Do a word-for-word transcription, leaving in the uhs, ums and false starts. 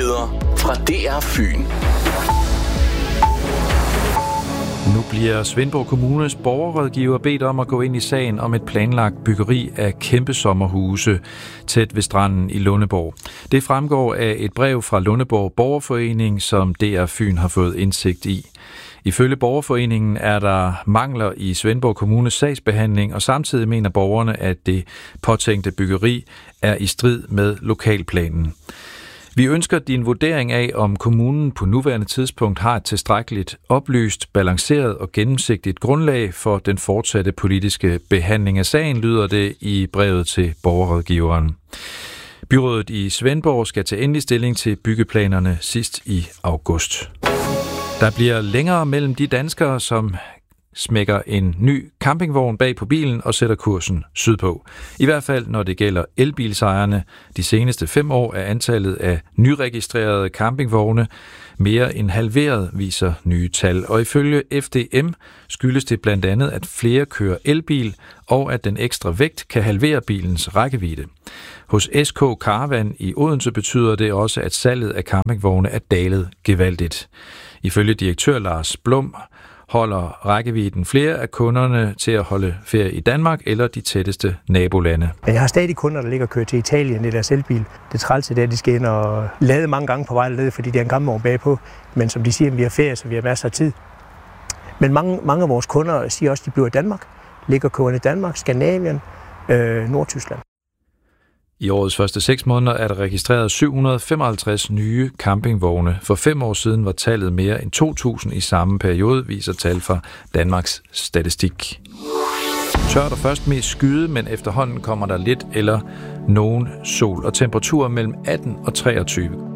Nyheder fra D R Fyn. Nu bliver Svendborg Kommunes borgerrådgiver bedt om at gå ind i sagen om et planlagt byggeri af kæmpe sommerhuse tæt ved stranden i Lundeborg. Det fremgår af et brev fra Lundeborg Borgerforening, som D R Fyn har fået indsigt i. Ifølge Borgerforeningen er der mangler i Svendborg Kommunes sagsbehandling, og samtidig mener borgerne, at det påtænkte byggeri er i strid med lokalplanen. Vi ønsker din vurdering af, om kommunen på nuværende tidspunkt har et tilstrækkeligt oplyst, balanceret og gennemsigtigt grundlag for den fortsatte politiske behandling af sagen, lyder det i brevet til borgerrådgiveren. Byrådet i Svendborg skal tage endelig stilling til byggeplanerne sidst i august. Der bliver længere mellem de danskere, som smækker en ny campingvogn bag på bilen og sætter kursen sydpå. I hvert fald, når det gælder elbilsejerne. De seneste fem år er antallet af nyregistrerede campingvogne mere end halveret, viser nye tal. Og ifølge F D M skyldes det blandt andet, at flere kører elbil, og at den ekstra vægt kan halvere bilens rækkevidde. Hos S K Caravan i Odense betyder det også, at salget af campingvogne er dalet gevaldigt. Ifølge direktør Lars Blum holder rækkevidden flere af kunderne til at holde ferie i Danmark eller de tætteste nabolande. Jeg har stadig kunder, der ligger og kører til Italien i deres elbil. Det trælse er, at de skal ind og lade mange gange på vej ned, fordi det er en gammel vogn bagpå. Men som de siger, vi har ferie, så vi har masser af tid. Men mange, mange af vores kunder siger også, at de bliver i Danmark. Ligger kørende i Danmark, Skandinavien, øh, Nordtyskland. I årets første seks måneder er der registreret syv hundrede og femoghalvtreds nye campingvogne. For fem år siden var tallet mere end to tusind i samme periode, viser tal fra Danmarks Statistik. Tørt og først mest skyde, men efterhånden kommer der lidt eller nogen sol og temperaturer mellem atten og treogtyve